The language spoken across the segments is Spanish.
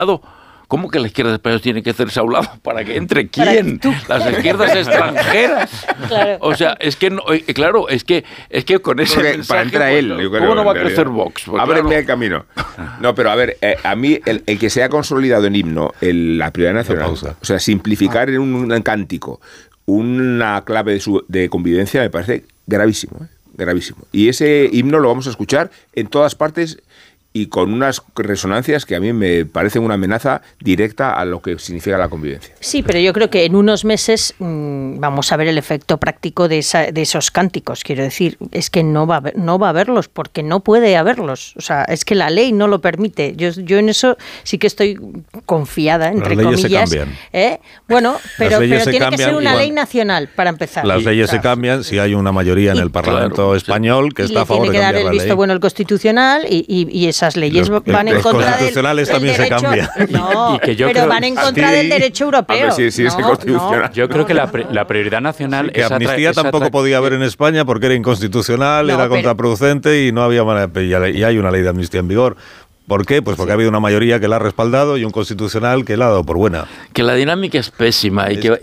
¿Cómo que la izquierda española tiene que hacerse a un lado para que entre quién? Las izquierdas extranjeras. Claro. O sea, es que no, claro, es que con ese mensaje, para entrar él, ¿cómo no va a crecer Vox? Pues ábreme el camino. No, pero a ver, a mí el que se ha consolidado en himno la prioridad nacional, o sea, simplificar en un cántico una clave de convivencia me parece gravísimo, gravísimo. Y ese himno lo vamos a escuchar en todas partes y con unas resonancias que a mí me parecen una amenaza directa a lo que significa la convivencia. Sí, pero yo creo que en unos meses vamos a ver el efecto práctico de esos cánticos. Quiero decir, es que no va a haberlos, porque no puede haberlos. O sea, es que la ley no lo permite. Yo en eso sí que estoy confiada, entre comillas. Las leyes se cambian. Bueno, pero tiene que ser una ley nacional, para empezar. Las leyes se cambian si hay una mayoría en el Parlamento español que está a favor de cambiar la ley. Tiene que dar el visto bueno el Constitucional y esas leyes van en contra los constitucionales también derecho, se cambian. No, pero van en contra del derecho europeo. Sí, es constitucional. Yo creo que la prioridad nacional que amnistía tampoco podía haber en España porque era inconstitucional, era contraproducente y no había manera, y hay una ley de amnistía en vigor. ¿Por qué? Pues porque ha habido una mayoría que la ha respaldado y un constitucional que la ha dado por buena. Que la dinámica es pésima. Pero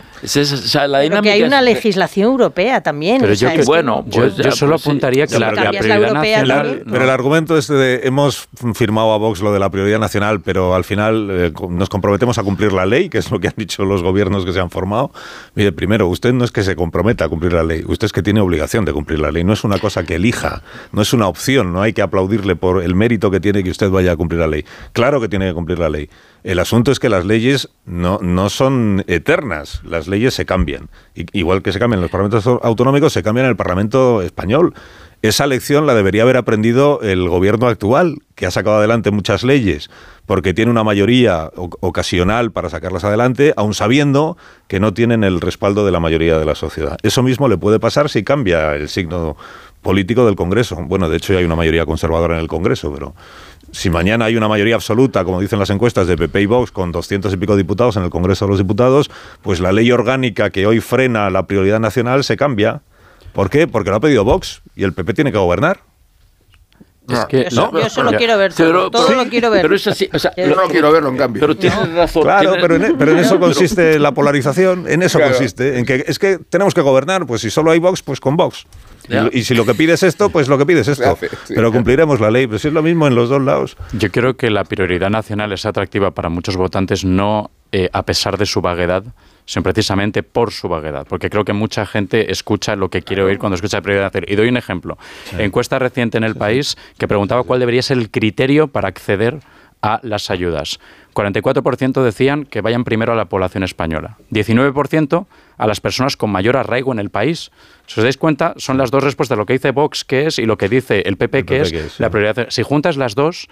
que hay una legislación europea también. Pero yo solo apuntaría que la prioridad nacional... Pero el argumento hemos firmado a Vox lo de la prioridad nacional, pero al final nos comprometemos a cumplir la ley, que es lo que han dicho los gobiernos que se han formado. Mire, primero, usted no es que se comprometa a cumplir la ley, usted es que tiene obligación de cumplir la ley. No es una cosa que elija, no es una opción, no hay que aplaudirle por el mérito que tiene que usted vaya a cumplir la ley. Claro que tiene que cumplir la ley. El asunto es que las leyes no son eternas, las leyes se cambian. Igual que se cambian en los parlamentos autonómicos, se cambian en el Parlamento español. Esa lección la debería haber aprendido el gobierno actual, que ha sacado adelante muchas leyes, porque tiene una mayoría ocasional para sacarlas adelante, aun sabiendo que no tienen el respaldo de la mayoría de la sociedad. Eso mismo le puede pasar si cambia el signo político del Congreso. Bueno, de hecho ya hay una mayoría conservadora en el Congreso, pero si mañana hay una mayoría absoluta, como dicen las encuestas, de PP y Vox, con 200 y pico diputados en el Congreso de los Diputados, pues la ley orgánica que hoy frena la prioridad nacional se cambia. ¿Por qué? Porque lo ha pedido Vox y el PP tiene que gobernar. Es que, yo solo quiero ver todo lo quiero ver. Pero es así, o sea, yo no quiero verlo en cambio. Pero tienes razón. Claro, pero en eso consiste la polarización, en eso consiste, en que es que tenemos que gobernar, pues si solo hay Vox, pues con Vox. Y si lo que pides esto, pues lo que pides esto. Pero cumpliremos la ley, pero si es lo mismo en los dos lados. Yo creo que la prioridad nacional es atractiva para muchos votantes, no a pesar de su vaguedad, sino precisamente por su vaguedad, porque creo que mucha gente escucha lo que quiere oír cuando escucha prioridad nacional. Y doy un ejemplo. Encuesta reciente en El País que preguntaba cuál debería ser el criterio para acceder a las ayudas. 44% decían que vayan primero a la población española. 19% a las personas con mayor arraigo en el país. Si os dais cuenta, son las dos respuestas, lo que dice Vox, que es, y lo que dice el PP, que es la prioridad. Si juntas las dos,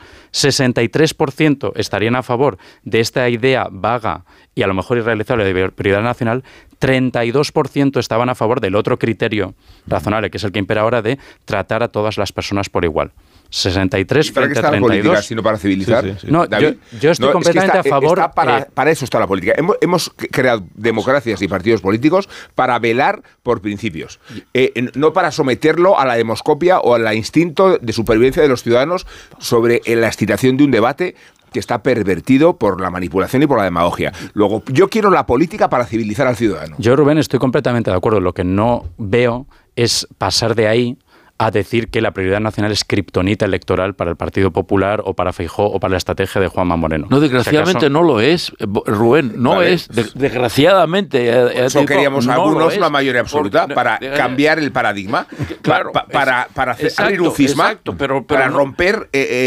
63% estarían a favor de esta idea vaga y a lo mejor irrealizable de prioridad nacional, 32% estaban a favor del otro criterio razonable, que es el que impera ahora, de tratar a todas las personas por igual. 63 frente a 32. Política, sino para civilizar. No, yo estoy completamente a favor. Para eso está la política. Hemos creado democracias y partidos políticos para velar por principios, no para someterlo a la demoscopia o al instinto de supervivencia de los ciudadanos sobre la excitación de un debate que está pervertido por la manipulación y por la demagogia. Luego, yo quiero la política para civilizar al ciudadano. Yo, Rubén, estoy completamente de acuerdo. Lo que no veo es pasar de ahí a decir que la prioridad nacional es kriptonita electoral para el Partido Popular o para Feijóo o para la estrategia de Juanma Moreno. No, desgraciadamente no lo es, Rubén, es. Desgraciadamente. Eso queríamos algunos una mayoría absoluta para cambiar el paradigma, claro, para hacer un cisma, para romper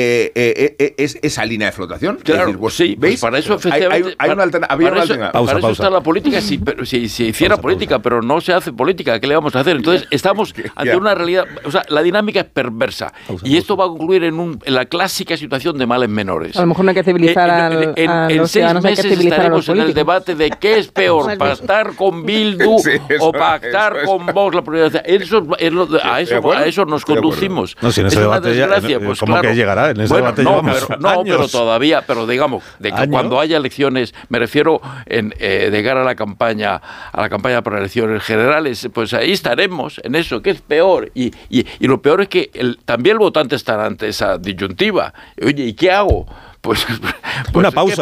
esa línea de flotación. Claro, es decir, pues, sí, ¿veis? Para eso efectivamente había una alternativa. Para eso está la política, si se hiciera política, pero no se hace política, ¿qué le vamos a hacer? Entonces estamos ante una realidad, o sea, la dinámica es perversa y esto va a concluir en la clásica situación de males menores. A lo mejor no hay que civilizar a los ciudadanos, hay que civilizar a los políticos. Estaremos en el debate de qué es peor, pactar con Bildu o pactar con Vox la prioridad. A eso nos conducimos. No, si en ese debate pues ¿cómo que llegará? En ese debate llevamos años. Pero todavía, digamos, de que cuando haya elecciones, me refiero de cara a la campaña para elecciones generales, pues ahí estaremos en eso, ¿qué es peor? Y lo peor es que también el votante estará ante esa disyuntiva. Oye, ¿y qué hago? Una pausa.